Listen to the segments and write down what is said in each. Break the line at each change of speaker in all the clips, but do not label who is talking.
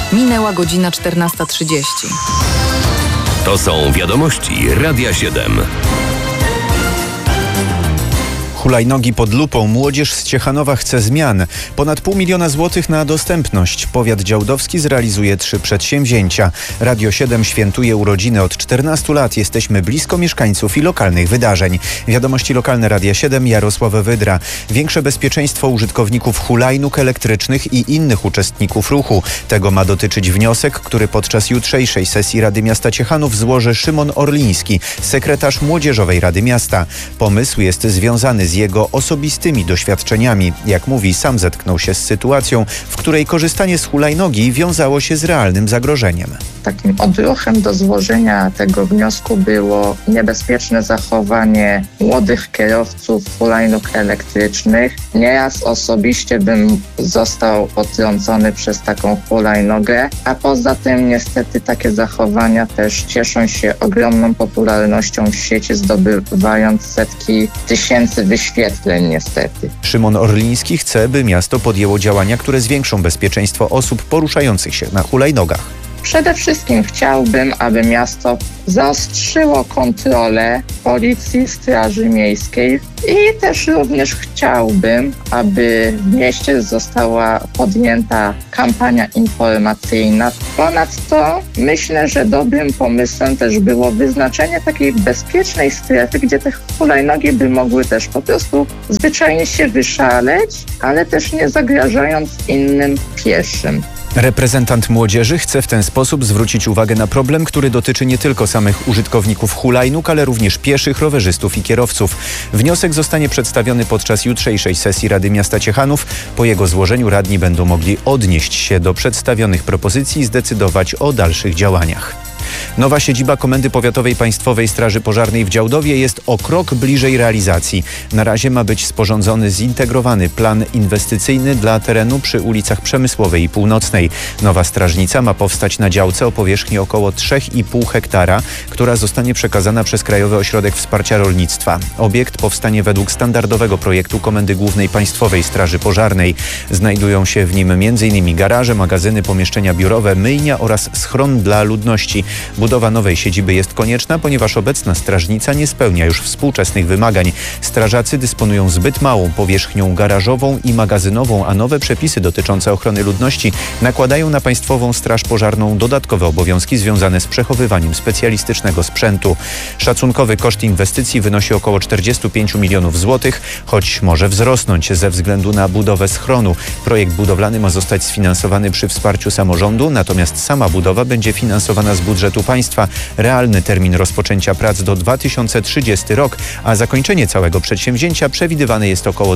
Minęła godzina 14:30.
To są wiadomości Radia 7.
Hulajnogi pod lupą. Młodzież z Ciechanowa chce zmian. Ponad 500 000 złotych na dostępność. Powiat działdowski zrealizuje 3 przedsięwzięcia. Radio 7 świętuje urodziny. Od 14 lat jesteśmy blisko mieszkańców i lokalnych wydarzeń. Wiadomości lokalne Radia 7, Jarosław Wydra. Większe bezpieczeństwo użytkowników hulajnóg elektrycznych i innych uczestników ruchu. Tego ma dotyczyć wniosek, który podczas jutrzejszej sesji Rady Miasta Ciechanów złoży Szymon Orliński, sekretarz Młodzieżowej Rady Miasta. Pomysł jest związany z jego osobistymi doświadczeniami. Jak mówi, sam zetknął się z sytuacją, w której korzystanie z hulajnogi wiązało się z realnym zagrożeniem.
Takim odruchem do złożenia tego wniosku było niebezpieczne zachowanie młodych kierowców hulajnóg elektrycznych. Nieraz osobiście bym został potrącony przez taką hulajnogę, a poza tym niestety takie zachowania też cieszą się ogromną popularnością w sieci, zdobywając setki tysięcy wyświetleń niestety.
Szymon Orliński chce, by miasto podjęło działania, które zwiększą bezpieczeństwo osób poruszających się na hulajnogach.
Przede wszystkim chciałbym, aby miasto zaostrzyło kontrolę Policji, Straży Miejskiej i też również chciałbym, aby w mieście została podjęta kampania informacyjna. Ponadto myślę, że dobrym pomysłem też było wyznaczenie takiej bezpiecznej strefy, gdzie te hulajnogi by mogły też po prostu zwyczajnie się wyszaleć, ale też nie zagrażając innym pieszym.
Reprezentant młodzieży chce w ten sposób zwrócić uwagę na problem, który dotyczy nie tylko samych użytkowników hulajnóg, ale również pieszych, rowerzystów i kierowców. Wniosek zostanie przedstawiony podczas jutrzejszej sesji Rady Miasta Ciechanów. Po jego złożeniu radni będą mogli odnieść się do przedstawionych propozycji i zdecydować o dalszych działaniach. Nowa siedziba Komendy Powiatowej Państwowej Straży Pożarnej w Działdowie jest o krok bliżej realizacji. Na razie ma być sporządzony zintegrowany plan inwestycyjny dla terenu przy ulicach Przemysłowej i Północnej. Nowa strażnica ma powstać na działce o powierzchni około 3,5 hektara, która zostanie przekazana przez Krajowy Ośrodek Wsparcia Rolnictwa. Obiekt powstanie według standardowego projektu Komendy Głównej Państwowej Straży Pożarnej. Znajdują się w nim m.in. garaże, magazyny, pomieszczenia biurowe, myjnia oraz schron dla ludności. Budowa nowej siedziby jest konieczna, ponieważ obecna strażnica nie spełnia już współczesnych wymagań. Strażacy dysponują zbyt małą powierzchnią garażową i magazynową, a nowe przepisy dotyczące ochrony ludności nakładają na Państwową Straż Pożarną dodatkowe obowiązki związane z przechowywaniem specjalistycznego sprzętu. Szacunkowy koszt inwestycji wynosi około 45 milionów złotych, choć może wzrosnąć ze względu na budowę schronu. Projekt budowlany ma zostać sfinansowany przy wsparciu samorządu, natomiast sama budowa będzie finansowana z budżetu państwa. Realny termin rozpoczęcia prac do 2030 rok, a zakończenie całego przedsięwzięcia przewidywane jest około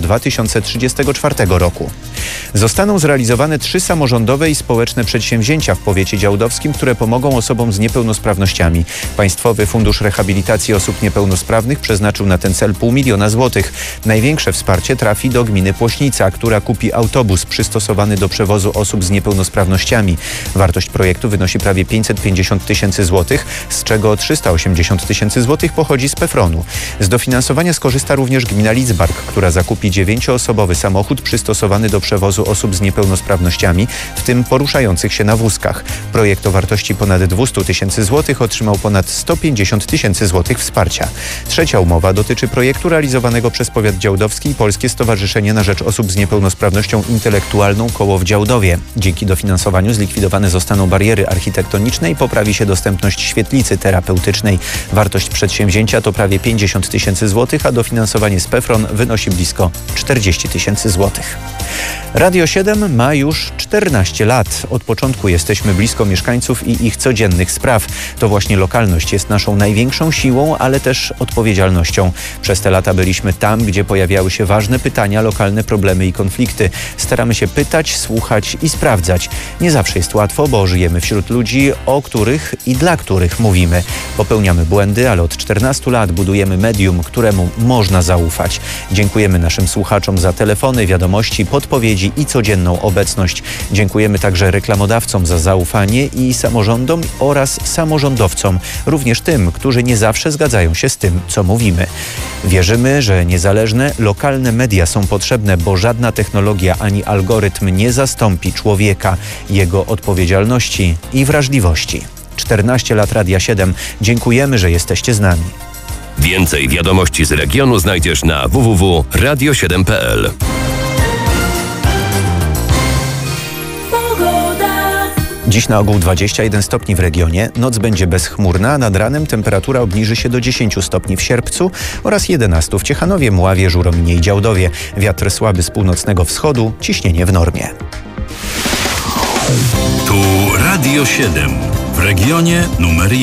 2034 roku. Zostaną zrealizowane 3 samorządowe i społeczne przedsięwzięcia w powiecie działdowskim, które pomogą osobom z niepełnosprawnościami. Państwowy Fundusz Rehabilitacji Osób Niepełnosprawnych przeznaczył na ten cel 500 000 złotych. Największe wsparcie trafi do gminy Płośnica, która kupi autobus przystosowany do przewozu osób z niepełnosprawnościami. Wartość projektu wynosi prawie 550 tysięcy złotych, z czego 380 tysięcy złotych pochodzi z PFRON-u. Z dofinansowania skorzysta również gmina Lidzbark, która zakupi 9-osobowy samochód przystosowany do przewozu osób z niepełnosprawnościami, w tym poruszających się na wózkach. Projekt o wartości ponad 200 tysięcy złotych otrzymał ponad 150 tysięcy złotych wsparcia. Trzecia umowa dotyczy projektu realizowanego przez Powiat Działdowski i Polskie Stowarzyszenie na Rzecz Osób z Niepełnosprawnością Intelektualną Koło w Działdowie. Dzięki dofinansowaniu zlikwidowane zostaną bariery architektoniczne i poprawi się dostępność świetlicy terapeutycznej. Wartość przedsięwzięcia to prawie 50 tysięcy złotych, a dofinansowanie z PFRON wynosi blisko 40 tysięcy złotych. Radio 7 ma już 14 lat. Od początku jesteśmy blisko mieszkańców i ich codziennych spraw. To właśnie lokalność jest naszą największą siłą, ale też odpowiedzialnością. Przez te lata byliśmy tam, gdzie pojawiały się ważne pytania, lokalne problemy i konflikty. Staramy się pytać, słuchać i sprawdzać. Nie zawsze jest łatwo, bo żyjemy wśród ludzi, o których i dla dla których mówimy. Popełniamy błędy, ale od 14 lat budujemy medium, któremu można zaufać. Dziękujemy naszym słuchaczom za telefony, wiadomości, podpowiedzi i codzienną obecność. Dziękujemy także reklamodawcom za zaufanie i samorządom oraz samorządowcom, również tym, którzy nie zawsze zgadzają się z tym, co mówimy. Wierzymy, że niezależne, lokalne media są potrzebne, bo żadna technologia ani algorytm nie zastąpi człowieka, jego odpowiedzialności i wrażliwości. 14 lat Radia 7. Dziękujemy, że jesteście z nami.
Więcej wiadomości z regionu znajdziesz na www.radio7.pl.
Dziś na ogół 21 stopni w regionie, noc będzie bezchmurna, a nad ranem temperatura obniży się do 10 stopni w Sierpcu oraz 11 w Ciechanowie, Mławie, Żurominie i Działdowie. Wiatr słaby z północnego wschodu, ciśnienie w normie.
Tu Radio 7 w regionie numer 1.